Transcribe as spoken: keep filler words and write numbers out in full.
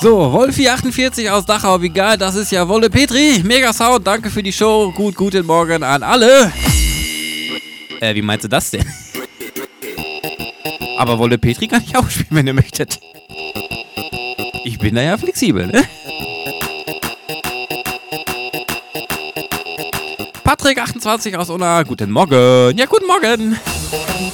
So, Wolfi achtundvierzig aus Dachau, wie geil, das ist ja Wolle Petri. Mega Sound, danke für die Show. Gut, guten Morgen an alle. Äh, wie meinst du das denn? Aber Wolle Petri kann ich auch spielen, wenn ihr möchtet. Ich bin da ja flexibel, ne? Patrick achtundzwanzig aus Unna, guten Morgen. Ja, guten Morgen.